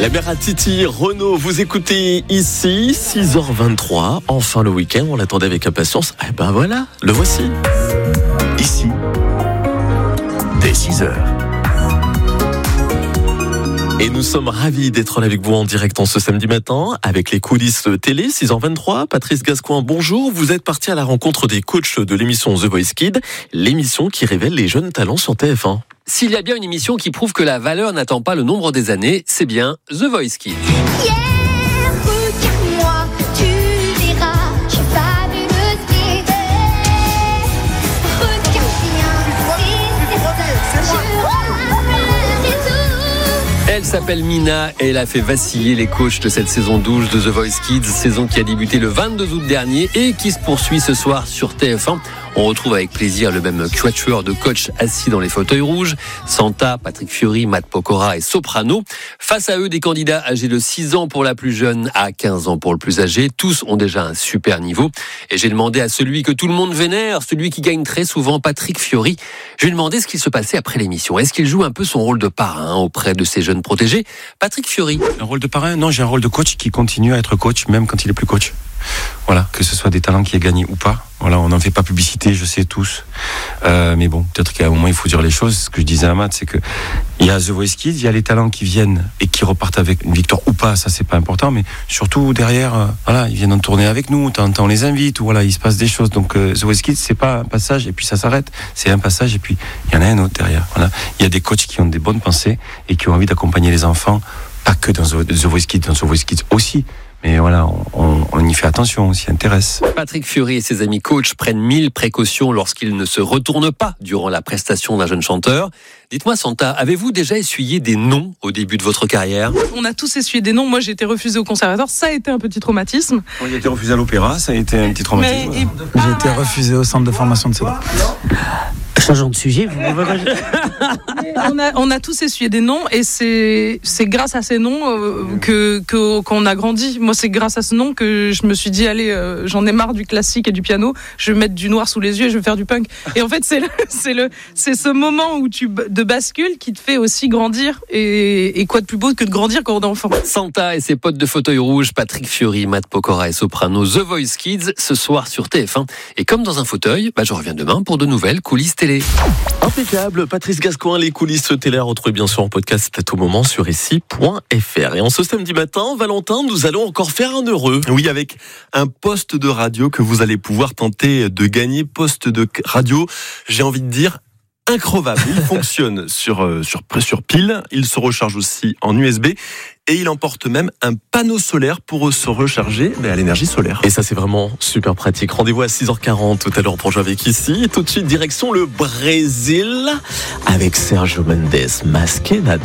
La mère à Titi, Renaud, vous écoutez ici, 6h23, enfin le week-end, on l'attendait avec impatience. Eh ben voilà, le voici. Ici, dès 6h. Et nous sommes ravis d'être là avec vous en direct en ce samedi matin, avec les coulisses télé, 6h23. Patrice Gascoin, bonjour. Vous êtes parti à la rencontre des coachs de l'émission The Voice Kids, l'émission qui révèle les jeunes talents sur TF1. S'il y a bien une émission qui prouve que la valeur n'attend pas le nombre des années, c'est bien The Voice Kids. Yeah, regarde-moi, tu verras, je suis fabuleuse. Regarde bien, Elle s'appelle Mina et elle a fait vaciller les coachs de cette saison 12 de The Voice Kids, saison qui a débuté le 22 août dernier et qui se poursuit ce soir sur TF1. On retrouve avec plaisir le même quatuor de coachs assis dans les fauteuils rouges, Santa, Patrick Fiori, Matt Pokora et Soprano. Face à eux, des candidats âgés de 6 ans pour la plus jeune à 15 ans pour le plus âgé. Tous ont déjà un super niveau. Et j'ai demandé à celui que tout le monde vénère, celui qui gagne très souvent, Patrick Fiori. Je lui ai demandé ce qu'il se passait après l'émission. Est-ce qu'il joue un peu son rôle de parrain auprès de ses jeunes protégés? Patrick Fiori. Un rôle de parrain? Non, j'ai un rôle de coach qui continue à être coach même quand il est plus coach. Voilà, que ce soit des talents qui aient gagné ou pas. Voilà, on n'en fait pas publicité, je sais tous. Mais bon, peut-être qu'à un moment il faut dire les choses. Ce que je disais à Matt, c'est que il y a The Voice Kids, il y a les talents qui viennent et qui repartent avec une victoire ou pas. Ça, c'est pas important, mais surtout derrière, voilà, ils viennent en tournée avec nous. On les invite ou voilà, il se passe des choses. Donc The Voice Kids, c'est pas un passage et puis ça s'arrête. C'est un passage et puis il y en a un autre derrière. Voilà, il y a des coachs qui ont des bonnes pensées et qui ont envie d'accompagner les enfants, pas que dans The Voice Kids, dans The Voice Kids aussi. Mais voilà, on y fait attention, on s'y intéresse. Patrick Fiori et ses amis coachs prennent 1000 précautions lorsqu'ils ne se retournent pas durant la prestation d'un jeune chanteur. Dites-moi, Santa, avez-vous déjà essuyé des noms au début de votre carrière? On a tous essuyé des noms. Moi, j'ai été refusée au conservatoire. Ça a été un petit traumatisme. J'ai été refusé à l'opéra, ça a été un petit traumatisme. J'ai été refusé au centre de formation de Cédric. Changeons de sujet. On a tous essuyé des noms et c'est grâce à ces noms qu'on a grandi. Moi, c'est grâce à ce nom que je me suis dit, allez, j'en ai marre du classique et du piano. Je vais mettre du noir sous les yeux et je vais faire du punk. Et en fait, c'est ce moment où de bascule qui te fait aussi grandir. Et quoi de plus beau que de grandir quand on est enfant. Santa et ses potes de fauteuil rouge, Patrick Fiori, Matt Pokora et Soprano, The Voice Kids, ce soir sur TF1. Et comme dans un fauteuil, je reviens demain pour de nouvelles coulisses télé. Impeccable, Patrice Gascoin, les coulisses télé à retrouver bien sûr en podcast à tout moment sur ici.fr. Et en ce samedi matin, Valentin, nous allons encore faire un heureux. Oui, avec un poste de radio que vous allez pouvoir tenter de gagner. Poste de radio, j'ai envie de dire, increvable. Il fonctionne sur pile, il se recharge aussi en USB et il emporte même un panneau solaire pour se recharger à l'énergie solaire. Et ça, c'est vraiment super pratique. Rendez-vous à 6h40 tout à l'heure pour jouer avec ici. Et tout de suite, direction le Brésil avec Sergio Mendes, Masqué Nada.